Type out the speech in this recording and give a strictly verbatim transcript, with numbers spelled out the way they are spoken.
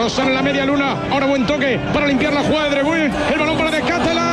Rozan en la media luna. Ahora buen toque para limpiar la jugada de Dreguin. El balón para Descátela.